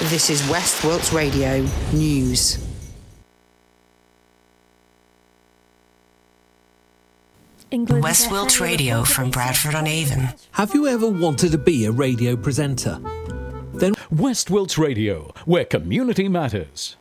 This is West Wilts Radio News. West Wilts Radio from Bradford-on-Avon. Have you ever wanted to be a radio presenter? Then West Wilts Radio, where community matters.